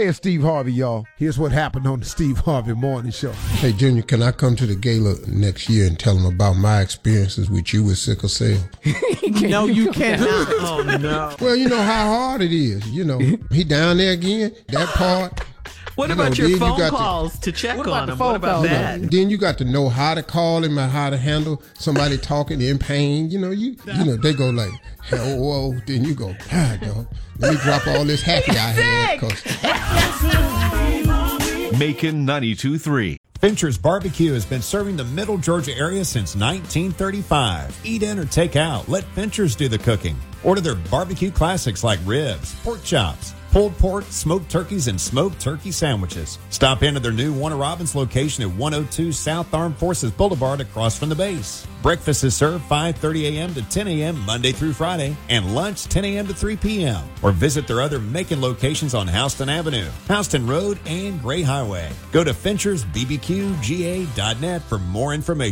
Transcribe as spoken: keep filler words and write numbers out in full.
Hey, it's Steve Harvey, y'all. Here's what happened on the Steve Harvey Morning Show. Hey, Junior, can I come to the gala next year and tell them about my experiences with you with sickle cell? No, you cannot. Oh, no. Well, you know how hard it is. You know, he down there again, that part. What you about know, your you phone got calls to, to check what on about him? the What phone about calls? that? You know, then you got to know how to call him and how to handle somebody talking in pain. You know, you you know, they go like, hell, whoa. Then you go, ah, dog. Let me drop all this happy I had. Cause Macon ninety-two point three. Fincher's Barbecue has been serving the Middle Georgia area since nineteen thirty-five. Eat in or take out. Let Fincher's do the cooking. Order their barbecue classics like ribs, pork chops, pulled pork, smoked turkeys, and smoked turkey sandwiches. Stop into their new Warner Robins location at one oh two South Armed Forces Boulevard across from the base. Breakfast is served five thirty a.m. to ten a.m. Monday through Friday, and lunch ten a.m. to three p.m. Or visit their other Macon locations on Houston Avenue, Houston Road, and Gray Highway. Go to Finchers B B Q G A dot net for more information.